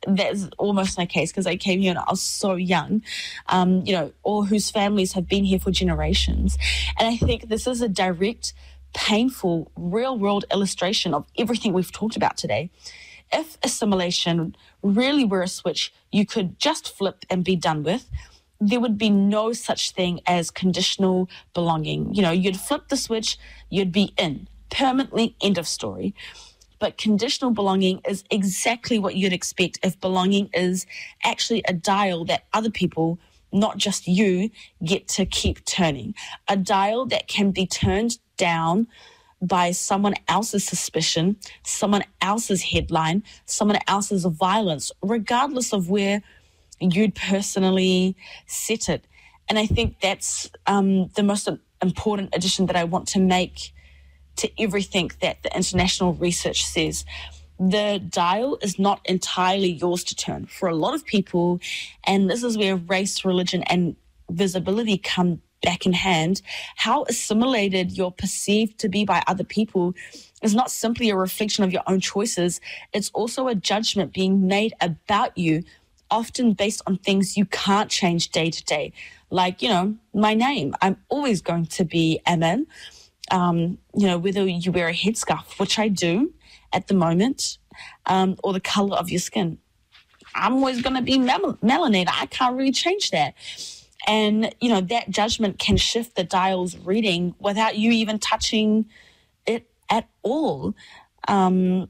that's almost my case because I came here and I was so young, or whose families have been here for generations. And I think this is a direct, painful, real-world illustration of everything we've talked about today. If assimilation really were a switch you could just flip and be done with, there would be no such thing as conditional belonging. You'd flip the switch, you'd be in, permanently, end of story. But conditional belonging is exactly what you'd expect if belonging is actually a dial that other people, not just you, get to keep turning. A dial that can be turned down by someone else's suspicion, someone else's headline, someone else's violence, regardless of where you'd personally set it. And I think that's the most important addition that I want to make to everything that the international research says. The dial is not entirely yours to turn. For a lot of people, and this is where race, religion, and visibility come back in hand, how assimilated you're perceived to be by other people is not simply a reflection of your own choices. It's also a judgment being made about you, often based on things you can't change day to day. Like, my name. I'm always going to be Aman. Whether you wear a headscarf, which I do at the moment, or the color of your skin. I'm always going to be melanated. I can't really change that. And, that judgment can shift the dial's reading without you even touching it at all. And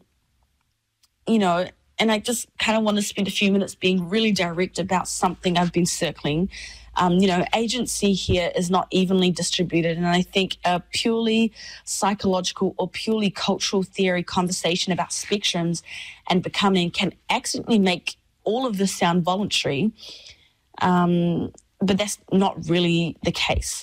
I just kind of want to spend a few minutes being really direct about something I've been circling. Agency here is not evenly distributed. And I think a purely psychological or purely cultural theory conversation about spectrums and becoming can accidentally make all of this sound voluntary. But that's not really the case.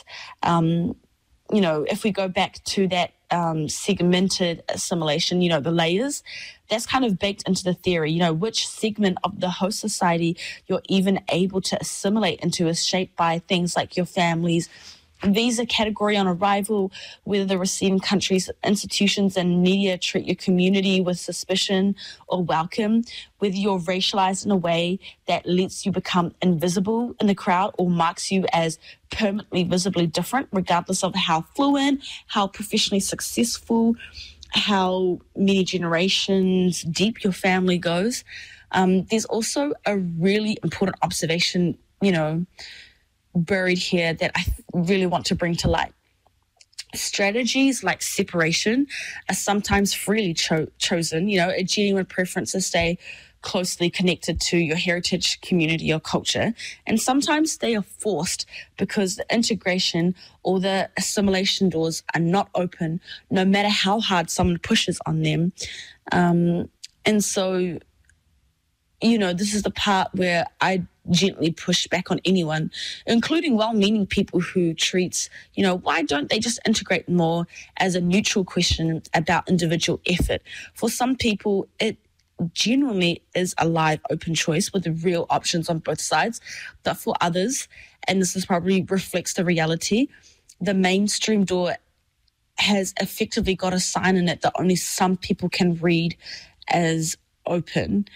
If we go back to that segmented assimilation, the layers, that's kind of baked into the theory. Which segment of the host society you're even able to assimilate into is shaped by things like your family's visa category on arrival, whether the receiving country's institutions and media treat your community with suspicion or welcome, whether you're racialized in a way that lets you become invisible in the crowd or marks you as permanently visibly different, regardless of how fluent, how professionally successful, how many generations deep your family goes. There's also a really important observation, buried here that I really want to bring to light. Strategies like separation are sometimes freely chosen. A genuine preference to stay closely connected to your heritage, community, or culture. And sometimes they are forced because the integration or the assimilation doors are not open, no matter how hard someone pushes on them. And so, this is the part where I gently push back on anyone, including well-meaning people who treats, why don't they just integrate more as a neutral question about individual effort? For some people, it genuinely is a live, open choice with the real options on both sides. But for others, and this is probably reflects the reality, the mainstream door has effectively got a sign in it that only some people can read as open.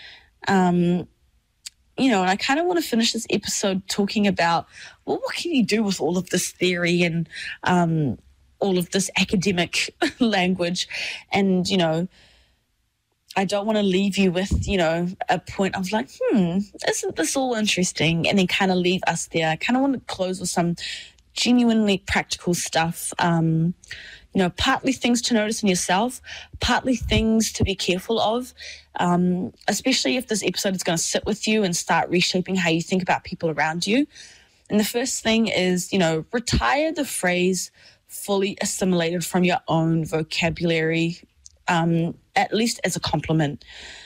And I kind of want to finish this episode talking about, what can you do with all of this theory and all of this academic language? And, I don't want to leave you with, a point of like, isn't this all interesting? And then kind of leave us there. I kind of want to close with some genuinely practical stuff. Partly things to notice in yourself, partly things to be careful of, especially if this episode is going to sit with you and start reshaping how you think about people around you. And the first thing is, retire the phrase fully assimilated from your own vocabulary, at least as a compliment.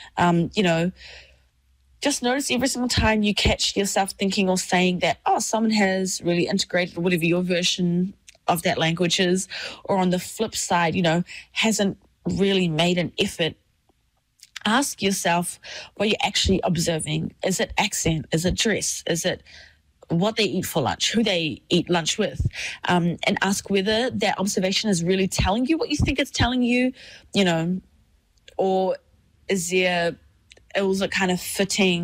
Just notice every single time you catch yourself thinking or saying that, someone has really integrated whatever your version of that language is, or on the flip side, hasn't really made an effort. Ask yourself what you're actually observing. Is it accent? Is it dress? Is it what they eat for lunch, who they eat lunch with? And ask whether that observation is really telling you what you think it's telling you, or is it kind of fitting